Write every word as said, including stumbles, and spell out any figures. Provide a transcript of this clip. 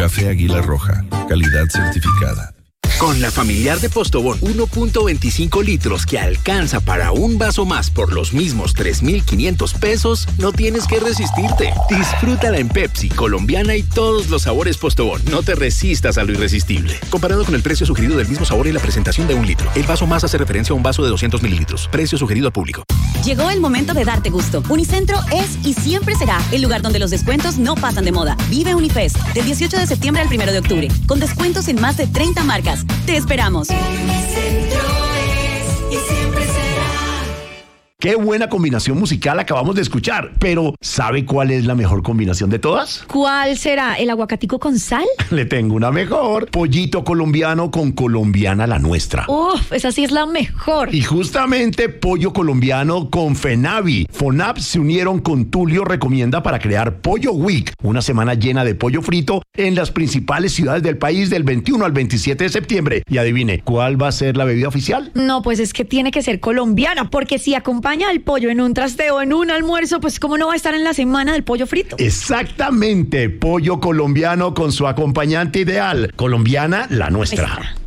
Café Águila Roja, calidad certificada. Con la familiar de Postobón uno punto veinticinco litros que alcanza para un vaso más por los mismos tres mil quinientos pesos, no tienes que resistirte. Disfrútala en Pepsi, Colombiana y todos los sabores Postobón. No te resistas a lo irresistible. Comparado con el precio sugerido del mismo sabor y la presentación de un litro, el vaso más hace referencia a un vaso de doscientos mililitros. Precio sugerido al público. Llegó el momento de darte gusto. Unicentro es y siempre será el lugar donde los descuentos no pasan de moda. Vive Unifest del dieciocho de septiembre al primero de octubre, con descuentos en más de treinta marcas. ¡Te esperamos! Unicentro es y siempre será. Qué buena combinación musical acabamos de escuchar, pero ¿sabe cuál es la mejor combinación de todas? ¿Cuál será? ¿El aguacatico con sal? Le tengo una mejor. Pollito colombiano con colombiana la nuestra. Uf, esa sí es la mejor. Y justamente pollo colombiano con Fenavi. Fonap se unieron con Tulio Recomienda para crear Pollo Week, una semana llena de pollo frito en las principales ciudades del país del veintiuno al veintisiete de septiembre. Y adivine, ¿cuál va a ser la bebida oficial? No, pues es que tiene que ser colombiana, porque si acompaña al pollo en un trasteo, en un almuerzo, pues ¿cómo no va a estar en la semana del pollo frito? Exactamente, pollo colombiano con su acompañante ideal, colombiana la nuestra.